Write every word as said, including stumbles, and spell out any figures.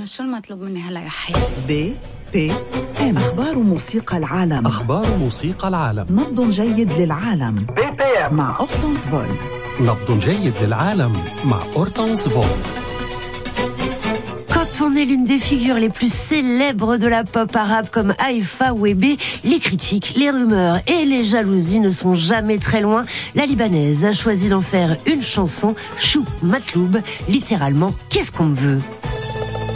شو المطلوب مني هلا يا حي؟ ب ب ام أخبار موسيقى العالم. أخبار موسيقى العالم. نبض جيد للعالم بي بي ام مع أورتونس فول. نبض جيد للعالم مع أورتونس فول. Quand on est l'une des figures les plus célèbres de la pop arabe comme Haïfa Ouébé, les critiques, les rumeurs et les jalousies ne sont jamais très loin. La Libanaise a choisi d'en faire une chanson, Chou Matloub, littéralement « Qu'est-ce qu'on me veut ?»